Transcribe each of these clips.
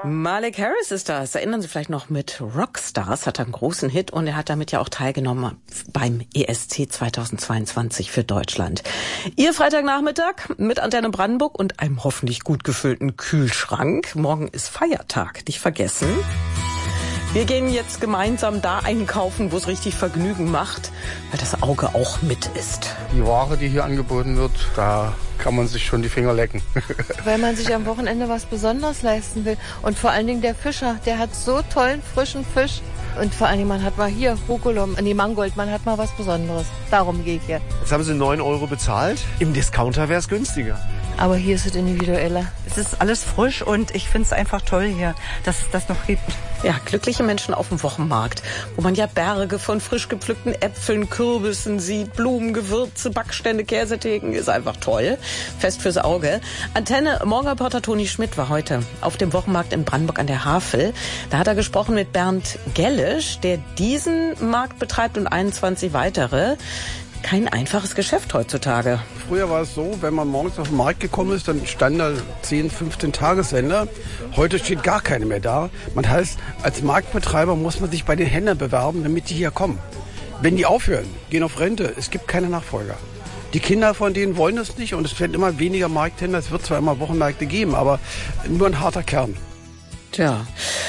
Malik Harris ist das. Erinnern Sie vielleicht noch, mit Rockstars hat er einen großen Hit und er hat damit ja auch teilgenommen beim ESC 2022 für Deutschland. Ihr Freitagnachmittag mit Antenne Brandenburg und einem hoffentlich gut gefüllten Kühlschrank. Morgen ist Feiertag, nicht vergessen. Wir gehen jetzt gemeinsam da einkaufen, wo es richtig Vergnügen macht, weil das Auge auch mit ist. Die Ware, die hier angeboten wird, da kann man sich schon die Finger lecken. Weil man sich am Wochenende was Besonderes leisten will. Und vor allen Dingen der Fischer, der hat so tollen, frischen Fisch. Und vor allen Dingen, man hat mal hier Mangold, man hat mal was Besonderes. Darum gehe ich hier. Jetzt haben Sie 9 € bezahlt. Im Discounter wäre es günstiger. Aber hier ist es individueller. Es ist alles frisch und ich finde es einfach toll hier, dass es das noch gibt. Ja, glückliche Menschen auf dem Wochenmarkt, wo man ja Berge von frisch gepflückten Äpfeln, Kürbissen sieht, Blumen, Gewürze, Backstände, Käsetheken, ist einfach toll. Fest fürs Auge. Antenne Morgenreporter Toni Schmidt war heute auf dem Wochenmarkt in Brandenburg an der Havel. Da hat er gesprochen mit Bernd Gellisch, der diesen Markt betreibt und 21 weitere. Kein einfaches Geschäft heutzutage. Früher war es so, wenn man morgens auf den Markt gekommen ist, dann standen da 10, 15 Tagessender. Heute steht gar keine mehr da. Man heißt, als Marktbetreiber muss man sich bei den Händlern bewerben, damit die hier kommen. Wenn die aufhören, gehen auf Rente, es gibt keine Nachfolger. Die Kinder von denen wollen das nicht und es werden immer weniger Markthändler. Es wird zwar immer Wochenmärkte geben, aber nur ein harter Kern. Tja,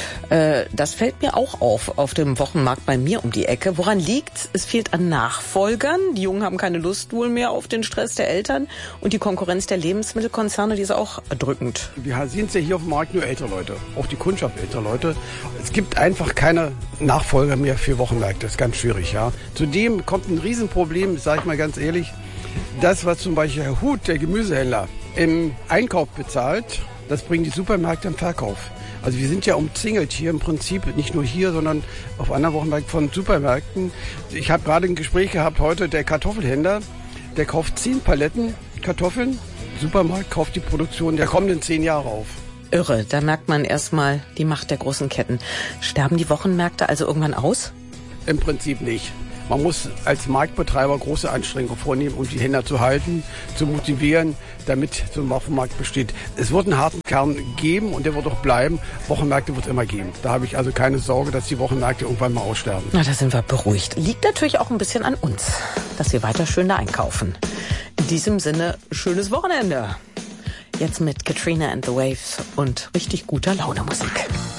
das fällt mir auch auf dem Wochenmarkt bei mir um die Ecke. Woran liegt's? Es fehlt an Nachfolgern. Die Jungen haben keine Lust wohl mehr auf den Stress der Eltern. Und die Konkurrenz der Lebensmittelkonzerne, die ist auch erdrückend. Wir sehen es ja hier auf dem Markt nur ältere Leute, auch die Kundschaft ältere Leute. Es gibt einfach keine Nachfolger mehr für Wochenmärkte. Das ist ganz schwierig, ja. Zudem kommt ein Riesenproblem, sage ich mal ganz ehrlich. Das, was zum Beispiel Herr Huth, der Gemüsehändler, im Einkauf bezahlt, das bringen die Supermärkte im Verkauf. Also wir sind ja umzingelt hier im Prinzip, nicht nur hier, sondern auf anderen Wochenmärkten von Supermärkten. Ich habe gerade ein Gespräch gehabt heute, der Kartoffelhändler, der kauft 10 Paletten Kartoffeln. Supermarkt kauft die Produktion der kommenden 10 Jahre auf. Irre, da merkt man erstmal die Macht der großen Ketten. Sterben die Wochenmärkte also irgendwann aus? Im Prinzip nicht. Man muss als Marktbetreiber große Anstrengungen vornehmen, um die Händler zu halten, zu motivieren, damit so ein Wochenmarkt besteht. Es wird einen harten Kern geben und der wird auch bleiben. Wochenmärkte wird es immer geben. Da habe ich also keine Sorge, dass die Wochenmärkte irgendwann mal aussterben. Na, da sind wir beruhigt. Liegt natürlich auch ein bisschen an uns, dass wir weiter schön da einkaufen. In diesem Sinne, schönes Wochenende. Jetzt mit Katrina and the Waves und richtig guter Laune Musik.